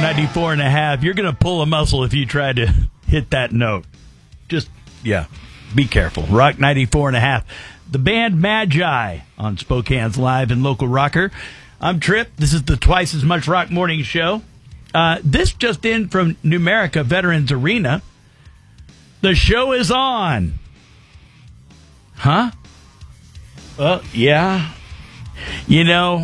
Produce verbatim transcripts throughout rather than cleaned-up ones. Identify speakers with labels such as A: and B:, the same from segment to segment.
A: ninety-four and a half. You're going to pull a muscle if you try to hit that note. Just, yeah, be careful. Rock ninety-four and a half. The band Magi on Spokane's Live and Local Rocker. I'm Trip. This is the Twice as Much Rock Morning Show. Uh, this just in from Numerica Veterans Arena. The show is on. Huh? Well, yeah. You know,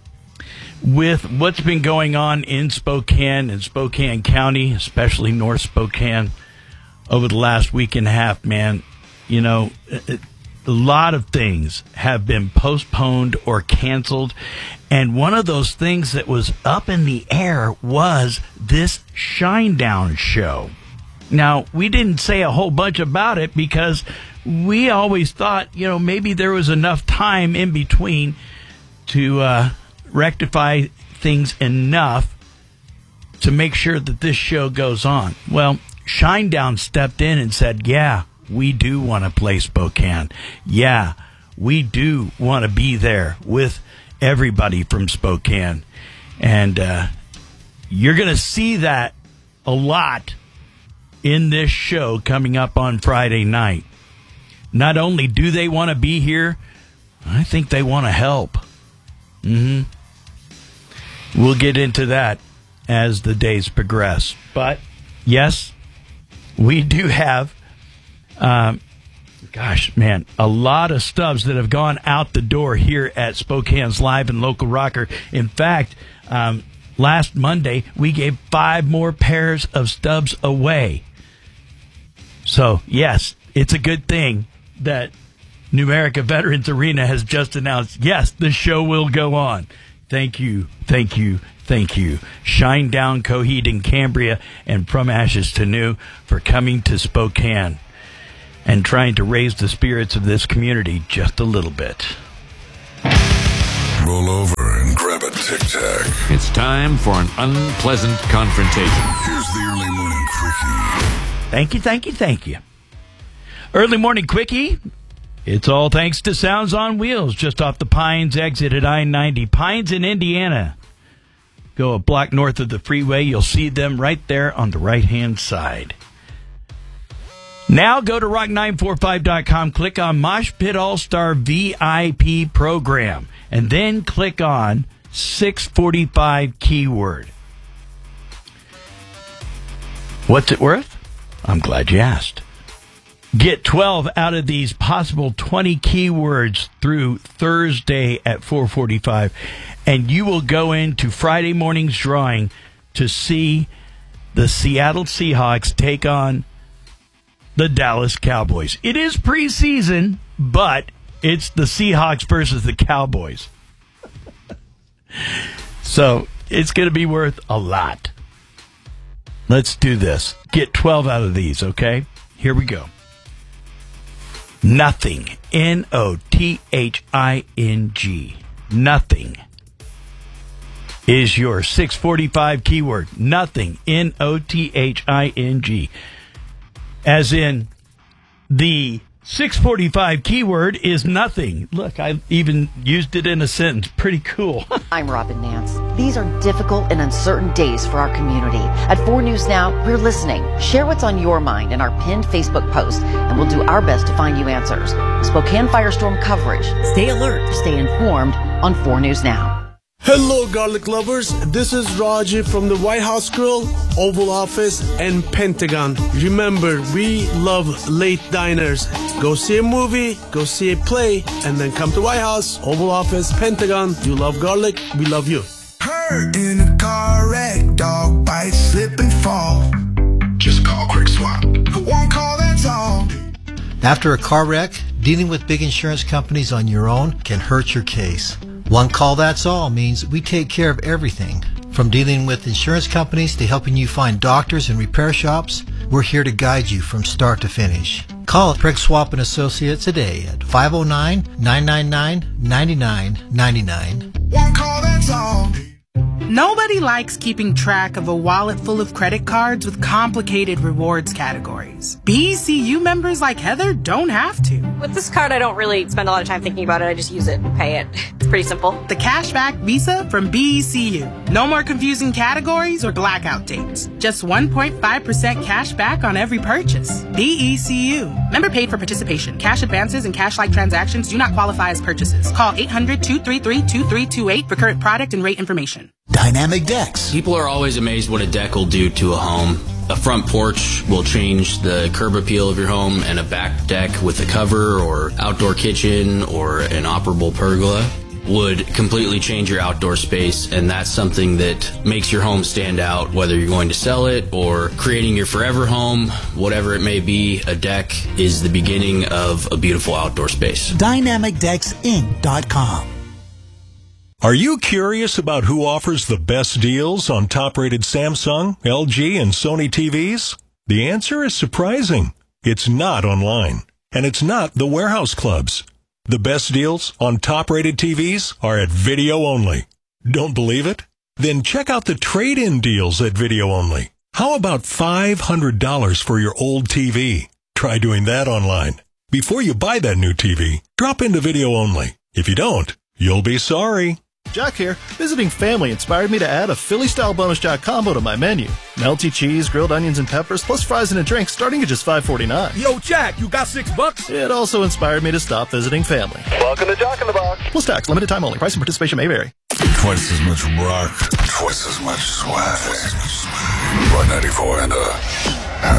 A: with what's been going on in Spokane and Spokane County, especially North Spokane, over the last week and a half, man, you know, a lot of things have been postponed or canceled. And one of those things that was up in the air was this Shinedown show. Now, we didn't say a whole bunch about it because we always thought, you know, maybe there was enough time in between to uh, rectify things enough to make sure that this show goes on. Well, Shinedown stepped in and said, yeah, we do want to play Spokane. Yeah, we do want to be there with everybody from Spokane. And uh, you're going to see that a lot in this show coming up on Friday night. Not only do they want to be here, I think they want to help. Mm-hmm. We'll get into that as the days progress. But, yes, we do have, um, gosh, man, a lot of stubs that have gone out the door here at Spokane's Live and Local Rocker. In fact, um, last Monday, we gave five more pairs of stubs away. So, yes, it's a good thing that Numerica Veterans Arena has just announced, yes, the show will go on. Thank you, thank you, thank you. Shinedown, Coheed, and Cambria, and From Ashes to New for coming to Spokane and trying to raise the spirits of this community just a little bit.
B: Roll over and grab a Tic Tac.
C: It's time for an unpleasant confrontation.
B: Here's the Early Morning Quickie.
A: Thank you, thank you, thank you. Early Morning Quickie. It's all thanks to Sounds on Wheels, just off the Pines exit at I ninety. Pines in Indiana. Go a block north of the freeway. You'll see them right there on the right-hand side. Now go to rock nine forty-five dot com, click on Mosh Pit All-Star V I P program, and then click on six forty-five keyword. What's it worth? I'm glad you asked. Get twelve out of these possible twenty keywords through Thursday at four forty-five, and you will go into Friday morning's drawing to see the Seattle Seahawks take on the Dallas Cowboys. It is preseason, but it's the Seahawks versus the Cowboys. So it's going to be worth a lot. Let's do this. Get twelve out of these, okay? Here we go. Nothing. N O T H I N G. Nothing is your six forty-five keyword. Nothing. N O T H I N G. As in, the six forty-five keyword is nothing. Look, I even used it in a sentence. Pretty cool.
D: I'm Robin Nance. These are difficult and uncertain days for our community. At four News Now, we're listening. Share what's on your mind in our pinned Facebook post, and we'll do our best to find you answers. Spokane Firestorm coverage. Stay alert, stay informed on four News Now.
E: Hello, garlic lovers. This is Raji from the White House Grill, Oval Office, and Pentagon. Remember, we love late diners. Go see a movie, go see a play, and then come to White House, Oval Office, Pentagon. You love garlic, we love you.
F: Hurt in a car wreck, dog bite, slip and fall.
B: Just call Quick Swap.
F: One call, that's all.
G: After a car wreck, dealing with big insurance companies on your own can hurt your case. One call, that's all means we take care of everything. From dealing with insurance companies to helping you find doctors and repair shops, we're here to guide you from start to finish. Call Craig Swap and Associates today at five oh nine, nine nine nine, nine nine nine nine.
F: One call, that's all.
H: Nobody likes keeping track of a wallet full of credit cards with complicated rewards categories. B E C U members like Heather don't have to.
I: With this card, I don't really spend a lot of time thinking about it. I just use it and pay it. It's pretty simple.
H: The Cashback Visa from B E C U. No more confusing categories or blackout dates. Just one point five percent cash back on every purchase. B E C U. Member paid for participation. Cash advances and cash-like transactions do not qualify as purchases. Call eight hundred, two three three, two three two eight for current product and rate information.
J: Dynamic Decks.
K: People are always amazed what a deck will do to a home. A front porch will change the curb appeal of your home, and a back deck with a cover or outdoor kitchen or an operable pergola would completely change your outdoor space, and that's something that makes your home stand out, whether you're going to sell it or creating your forever home, whatever it may be. A deck is the beginning of a beautiful outdoor space.
J: Dynamic Decks Inc dot com.
L: Are you curious about who offers the best deals on top-rated Samsung, L G, and Sony T Vs? The answer is surprising. It's not online, and it's not the warehouse clubs. The best deals on top-rated T Vs are at Video Only. Don't believe it? Then check out the trade-in deals at Video Only. How about five hundred dollars for your old T V? Try doing that online. Before you buy that new T V, drop into Video Only. If you don't, you'll be sorry.
M: Jack here. Visiting family inspired me to add a Philly-style bonus jack combo to my menu. Melty cheese, grilled onions and peppers, plus fries and a drink starting at just five forty-nine.
N: Yo, Jack, you got six bucks?
M: It also inspired me to stop visiting family.
N: Welcome to Jack in the Box.
M: Plus tax, limited time only. Price and participation may vary.
B: Twice as much rock, twice as much swag. Rock ninety-four and a